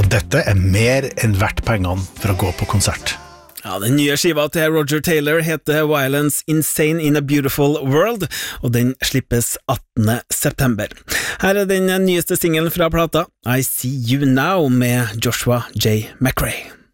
Og dette mer enn verdt pengene for å gå på konsert. Ja, den nye skiva til Roger Taylor heter Violence Insane in a Beautiful World, og den slippes 18. september. Her den nyeste singelen fra plata, I See You Now, med Joshua J. McRae.